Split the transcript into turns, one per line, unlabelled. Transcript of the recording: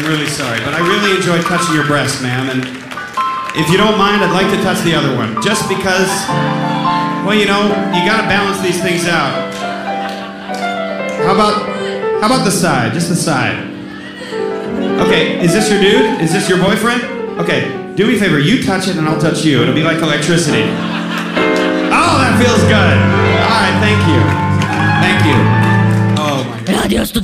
really sorry, but I really enjoyed touching your breast, ma'am, and if you don't mind, I'd like to touch the other one, just because, well, you know, you gotta balance these things out. How about the side, just the side? Okay, is this your dude? Is this your boyfriend? Okay, do me a favor, you touch it and I'll touch you. It'll be like electricity. Oh, that feels good. All right, thank you. Thank you. Oh my God.